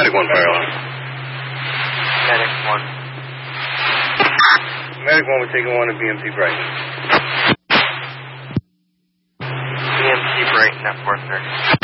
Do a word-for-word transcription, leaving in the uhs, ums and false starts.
Medic one, fire alarm. Medic one. Medic one, we're taking one to B M C Brighton. B M C Brighton at four thirty.